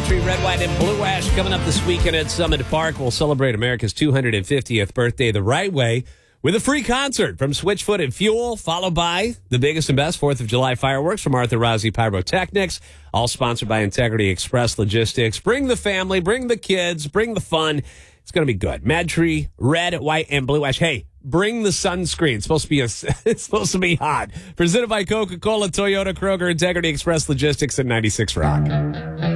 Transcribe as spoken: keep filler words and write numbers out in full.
Tree Red, White, and Blue Ash coming up this weekend at Summit Park. We'll celebrate America's two hundred fiftieth birthday the right way with a free concert from Switchfoot and Fuel, followed by the biggest and best fourth of July fireworks from Arthur Rossi Pyrotechnics, all sponsored by Integrity Express Logistics. Bring the family, bring the kids, bring the fun. It's going to be good. MadTree Red, White, and Blue Ash. Hey, bring the sunscreen. It's supposed to be a, it's supposed to be hot. Presented by Coca-Cola, Toyota, Kroger, Integrity Express Logistics, and ninety-six Rock.